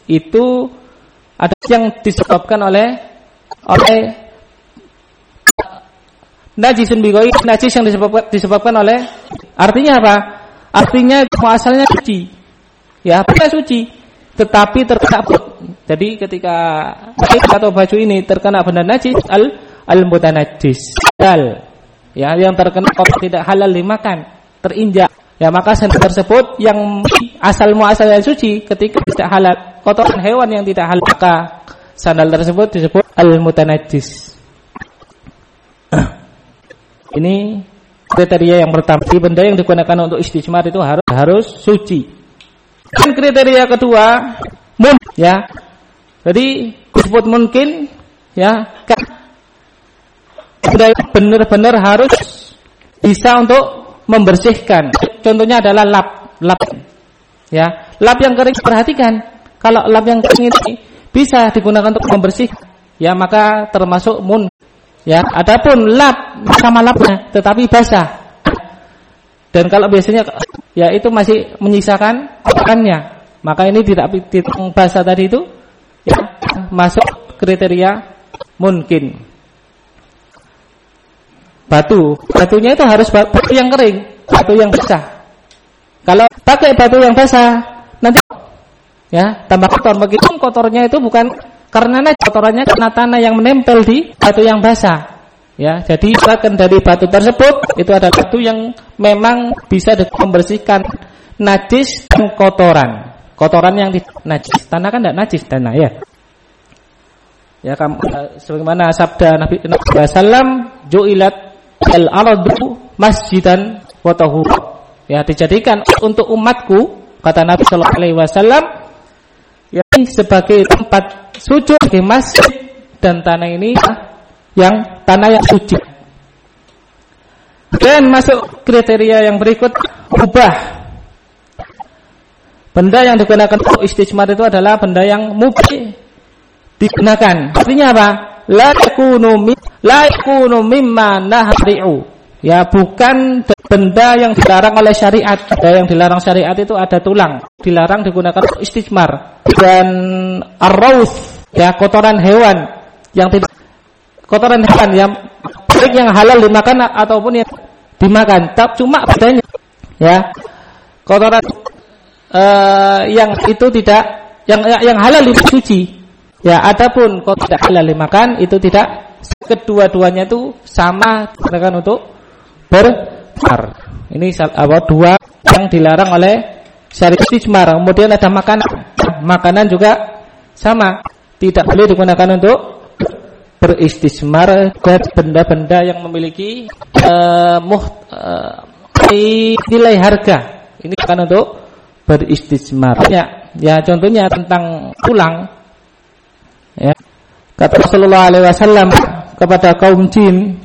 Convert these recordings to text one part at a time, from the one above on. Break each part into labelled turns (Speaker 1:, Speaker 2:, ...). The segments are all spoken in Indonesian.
Speaker 1: itu ada yang disebabkan oleh najisun bighairi, najis yang disebabkan oleh, artinya apa? Artinya asalnya suci. Ya, bukan suci, tetapi terkena. Jadi ketika atau baju ini terkena benda najis, al-mutanajjis, ya, yang terkena tidak halal dimakan, terinjak, ya, maka sandal tersebut yang asalnya suci ketika tidak halal, kotoran hewan yang tidak halal, maka sandal tersebut disebut al-mutanajjis. Ini kriteria yang pertama. Benda yang digunakan untuk istijmar itu harus suci. Dan kriteria kedua, ya. Jadi disebut mungkin, ya, benar-benar harus bisa untuk membersihkan. Contohnya adalah lap, ya, lap yang kering. Perhatikan, kalau lap yang kering ini bisa digunakan untuk membersihkan, ya, maka termasuk ya. Adapun lap sama lapnya tetapi basah, dan kalau biasanya, ya, itu masih menyisakan kotorannya, maka ini tidak basah tadi itu, ya, masuk kriteria mungkin. Batunya itu harus batu yang kering, batu yang basah. Kalau pakai batu yang basah nanti, ya, tambah kotor. Begitu kotornya itu bukan karena kotorannya karena tanah yang menempel di batu yang basah. Ya, jadi misalkan dari batu tersebut itu ada batu yang memang bisa membersihkan najis dan kotoran yang najis. Tanah kan tidak najis tanah, ya. Ya, sebagaimana sabda Nabi sallam, ju'ilat al-ardu masjidan wa tahura. Ya, dijadikan untuk umatku, kata Nabi sallallahu alaihi wasallam, ya, sebagai tempat sujud di masjid, dan tanah ini yang tanah yang suci. Dan masuk kriteria yang berikut, mubah. Benda yang digunakan untuk istijmar itu adalah benda yang mubah digunakan. Artinya apa? La yakunu mimma nahri'u. Ya, bukan benda yang dilarang oleh syariat. Benda yang dilarang syariat itu ada tulang, dilarang digunakan untuk istijmar. Dan ar-raus, ya, kotoran hewan yang tidak, kotoran hewan yang baik yang halal dimakan ataupun yang dimakan, tapi cuma bedanya, ya, kotoran yang itu tidak, yang halal suci, ya, adapun kalau tidak halal dimakan itu tidak. Kedua-duanya itu sama digunakan untuk berkar. Ini dua yang dilarang oleh syariat istijmar. Kemudian ada makanan juga sama, tidak boleh digunakan untuk beristijmar. Dan benda-benda yang memiliki nilai harga, ini akan untuk beristijmar. Ya, contohnya tentang tulang, ya, kata Rasulullah alaihi wasallam kepada kaum jin,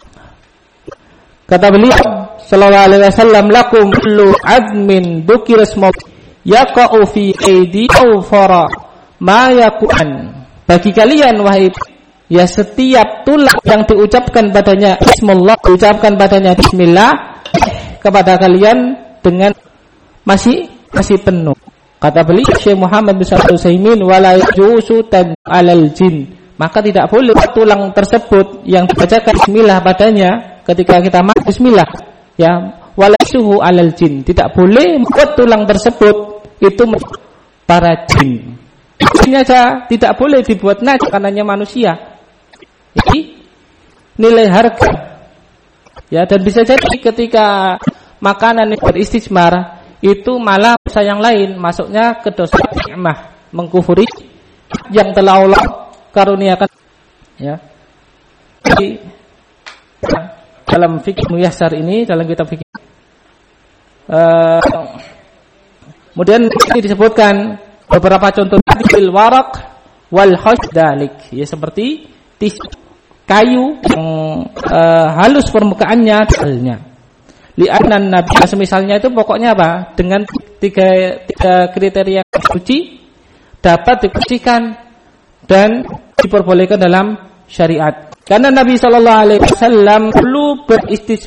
Speaker 1: kata beliau sallallahu alaihi wasallam, lakum kullu azmin dzukira ismu yaqa'u fi aidi aw fara ma yakun. Bagi kalian wahai, ya, setiap tulang yang diucapkan padanya bismillah, diucapkan padanya bismillah kepada kalian dengan masih penuh. Kata beliau Syekh Muhammad bin Shalih Al-Utsaimin, wala yajuzu tan alal jin, maka tidak boleh tulang tersebut yang dibacakan bismillah padanya ketika kita makan bismillah, ya, wala suhu alal jin, tidak boleh membuat tulang tersebut itu para jin. Ini saja tidak boleh dibuat najis karenanya manusia. Jadi nilai harga, ya, dan bisa jadi ketika makanan yang beristijmar itu malah dosa yang lain, masuknya ke dosa nikmah, mengkufuri yang telah Allah karuniakan, ya. Jadi dalam fikih muyassar ini, dalam kitab fikih, kemudian ini disebutkan beberapa contoh bil warak wal hasdalik, ya, seperti kayu yang halus permukaannya, halnya. Li'annan nabi, semisalnya itu pokoknya apa? Dengan tiga kriteria suci dapat dibersihkan dan diperbolehkan dalam syariat. Karena Nabi sallallahu alaihi wasallam perlu beristijmar